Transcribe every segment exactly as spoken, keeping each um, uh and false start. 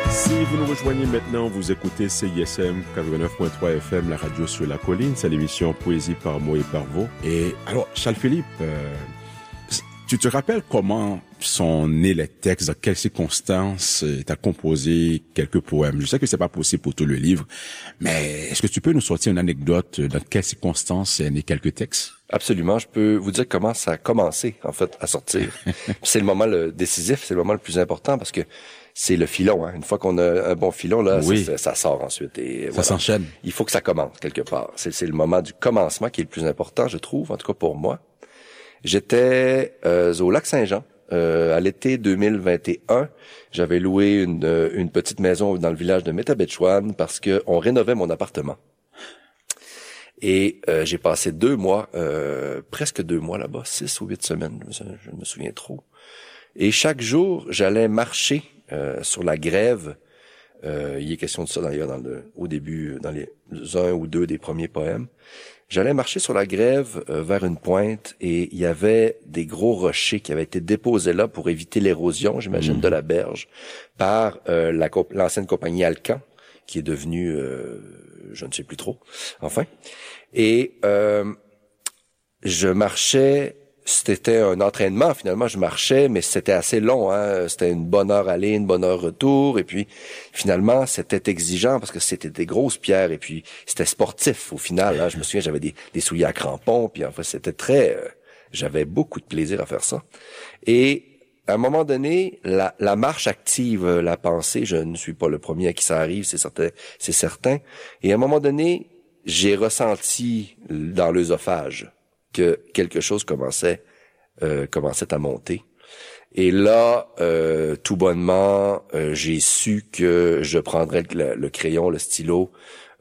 Si vous nous rejoignez maintenant, vous écoutez C I S M quatre-vingt-neuf point trois F M, la radio sur la colline. C'est l'émission Poésie par mots et par mots. Et alors, Charles-Philippe, euh, tu te rappelles comment sont nés les textes, dans quelles circonstances tu as composé quelques poèmes? Je sais que c'est pas possible pour tout le livre, mais est-ce que tu peux nous sortir une anecdote dans quelles circonstances est né quelques textes? Absolument. Je peux vous dire comment ça a commencé, en fait, à sortir. C'est le moment le décisif, c'est le moment le plus important parce que c'est le filon. Hein. Une fois qu'on a un bon filon, là, oui. ça, ça sort ensuite. Et ça voilà. s'enchaîne. Il faut que ça commence quelque part. C'est, c'est le moment du commencement qui est le plus important, je trouve, en tout cas pour moi. J'étais euh, au Lac-Saint-Jean euh, à l'été deux mille vingt et un. J'avais loué une, une petite maison dans le village de Métabetchouan parce que on rénovait mon appartement. Et euh, j'ai passé deux mois, euh, presque deux mois là-bas, six ou huit semaines, je, je me souviens trop. Et chaque jour, j'allais marcher euh, sur la grève. Euh, il y a question de ça d'ailleurs dans le, au début, dans les un ou deux des premiers poèmes. J'allais marcher sur la grève euh, vers une pointe et il y avait des gros rochers qui avaient été déposés là pour éviter l'érosion, j'imagine, mmh. de la berge par euh, la, l'ancienne compagnie Alcan, qui est devenue, euh, je ne sais plus trop, enfin. Et euh, je marchais, c'était un entraînement finalement, je marchais, mais c'était assez long, hein. C'était une bonne heure aller, une bonne heure retour, et puis finalement c'était exigeant parce que c'était des grosses pierres, et puis c'était sportif au final. Hein. Je me souviens, j'avais des, des souliers à crampons, puis en fait c'était très, euh, j'avais beaucoup de plaisir à faire ça. Et à un moment donné, la, la marche active la pensée. Je ne suis pas le premier à qui ça arrive, c'est certain, c'est certain. Et à un moment donné, j'ai ressenti dans l'œsophage que quelque chose commençait euh, commençait à monter. Et là, euh, tout bonnement, euh, j'ai su que je prendrais le, le crayon, le stylo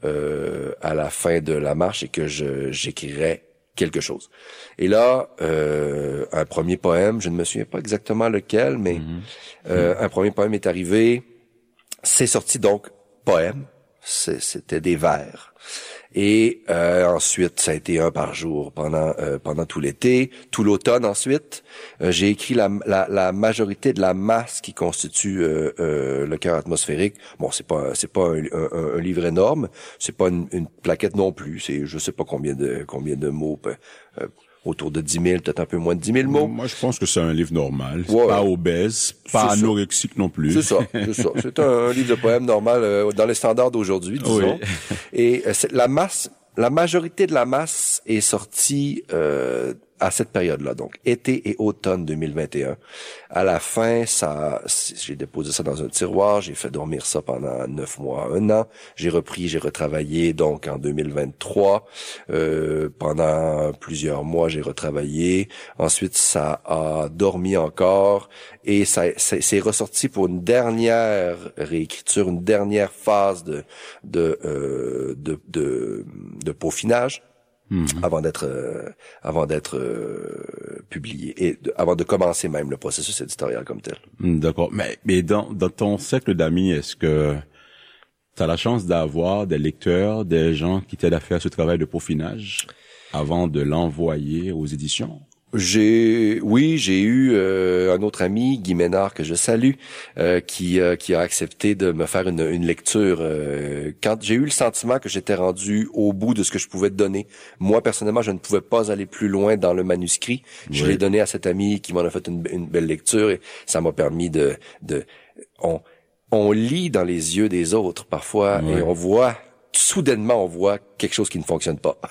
euh, à la fin de la marche et que je j'écrirais quelque chose. Et là, euh, un premier poème, je ne me souviens pas exactement lequel, mais mm-hmm. euh, un premier poème est arrivé. C'est sorti donc poème. C'est, c'était des vers. Et euh, ensuite, ça a été un par jour pendant euh, pendant tout l'été, tout l'automne. Ensuite, euh, j'ai écrit la, la la majorité de la masse qui constitue euh, euh, le cœur atmosphérique. Bon, c'est pas c'est pas un, un, un livre énorme, c'est pas une, une plaquette non plus. C'est je sais pas combien de combien de mots. Euh, autour de dix mille, peut-être un peu moins de dix mille mots. Moi, je pense que c'est un livre normal. Ouais, pas obèse, pas c'est anorexique ça. non plus. C'est ça, c'est ça. C'est un, un livre de poèmes normal euh, dans les standards d'aujourd'hui, disons. Oui. Et euh, c'est, la masse, la majorité de la masse est sortie euh, à cette période-là, donc été et automne deux mille vingt et un. À la fin, ça, j'ai déposé ça dans un tiroir, j'ai fait dormir ça pendant neuf mois, un an. J'ai repris, j'ai retravaillé donc en deux mille vingt-trois. Euh, pendant plusieurs mois, j'ai retravaillé. Ensuite, ça a dormi encore et ça, c'est, c'est ressorti pour une dernière réécriture, une dernière phase de de euh, de, de, de peaufinage. Mmh. Avant d'être euh, avant d'être euh, publié et de, avant de commencer même le processus éditorial comme tel. D'accord. Mais mais dans dans ton cercle d'amis, est-ce que tu as la chance d'avoir des lecteurs, des gens qui t'aident à faire ce travail de peaufinage avant de l'envoyer aux éditions? J'ai, oui, j'ai eu euh, un autre ami, Guy Ménard, que je salue, euh, qui euh, qui a accepté de me faire une, une lecture. Euh, quand j'ai eu le sentiment que j'étais rendu au bout de ce que je pouvais te donner, moi personnellement, je ne pouvais pas aller plus loin dans le manuscrit. Oui. Je l'ai donné à cet ami qui m'en a fait une, une belle lecture et ça m'a permis de de on on lit dans les yeux des autres parfois oui. et on voit. Soudainement, on voit quelque chose qui ne fonctionne pas.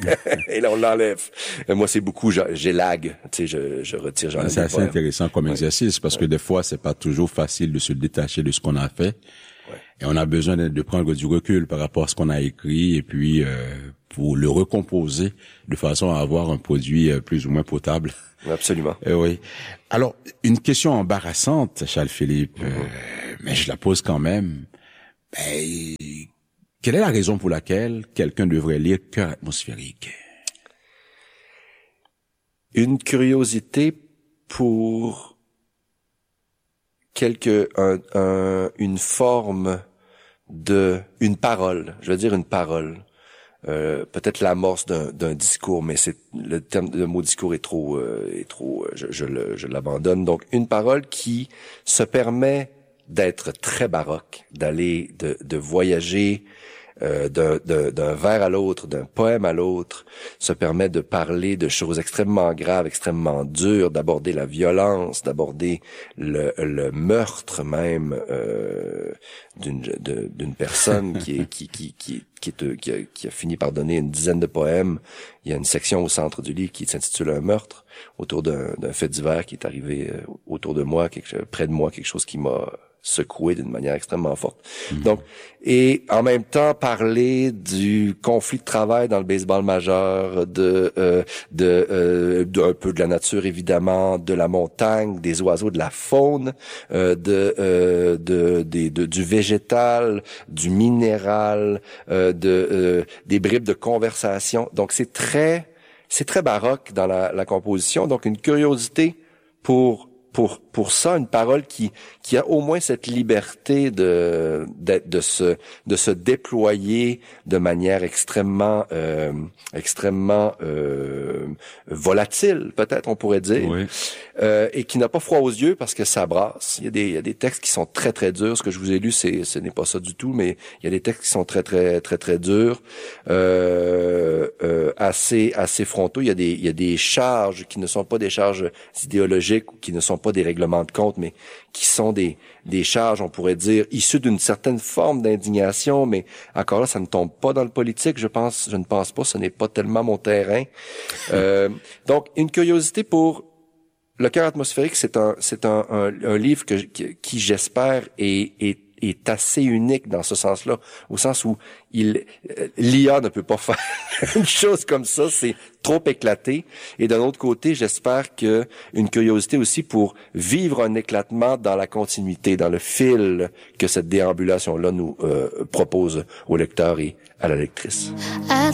Et là, on l'enlève. Et moi, c'est beaucoup, j'élague. Tu sais, je, je retire, j'enlève. C'est assez intéressant comme ouais. exercice parce ouais. que des fois, c'est pas toujours facile de se détacher de ce qu'on a fait. Ouais. Et on a besoin de, de prendre du recul par rapport à ce qu'on a écrit et puis euh, pour le recomposer de façon à avoir un produit euh, plus ou moins potable. Absolument. Euh, oui. Alors, une question embarrassante, Charles-Philippe, mm-hmm. euh, mais je la pose quand même. Ben, quelle est la raison pour laquelle quelqu'un devrait lire Cœur atmosphérique? Une curiosité pour quelque un, un une forme de une parole, je veux dire une parole. Euh, peut-être l'amorce d'un, d'un discours, mais c'est le terme, le mot discours est trop, euh, est trop, je, je, le, je l'abandonne. Donc une parole qui se permet d'être très baroque, d'aller, de, de voyager euh, d'un, d'un, d'un vers à l'autre, d'un poème à l'autre, se permet de parler de choses extrêmement graves, extrêmement dures, d'aborder la violence, d'aborder le, le meurtre même euh, d'une, de, d'une personne qui est qui qui qui qui, est, qui, a, qui a fini par donner une dizaine de poèmes. Il y a une section au centre du livre qui s'intitule Un meurtre, autour d'un, d'un fait divers qui est arrivé autour de moi, quelque, près de moi, quelque chose qui m'a secoué d'une manière extrêmement forte. Mmh. Donc, et en même temps parler du conflit de travail dans le baseball majeur, de euh, de euh, d'un peu de la nature évidemment, de la montagne, des oiseaux, de la faune, euh, de euh, de, de, de du végétal, du minéral, euh, de euh, des bribes de conversation. Donc c'est très c'est très baroque dans la, la composition. Donc une curiosité pour pour pour ça, une parole qui qui a au moins cette liberté de de, de se de se déployer de manière extrêmement euh, extrêmement euh, volatile, peut-être on pourrait dire, oui. euh, et qui n'a pas froid aux yeux parce que ça brasse. Il y a des il y a des textes qui sont très très durs. Ce que je vous ai lu, c'est ce n'est pas ça du tout, mais il y a des textes qui sont très très très très durs, euh, euh, assez assez frontaux. Il y a des il y a des charges qui ne sont pas des charges idéologiques ou qui ne sont pas des règlements de compte, mais qui sont des des charges, on pourrait dire, issues d'une certaine forme d'indignation, mais encore là, ça ne tombe pas dans le politique, je pense, je ne pense pas, ce n'est pas tellement mon terrain. Euh, donc, une curiosité pour Le cœur atmosphérique, c'est un c'est un, un, un livre que qui, qui j'espère est, est est assez unique dans ce sens-là, au sens où il l'I A ne peut pas faire une chose comme ça, c'est trop éclaté. Et d'un autre côté, j'espère que une curiosité aussi pour vivre un éclatement dans la continuité, dans le fil que cette déambulation-là nous euh, propose au lecteur et à la lectrice.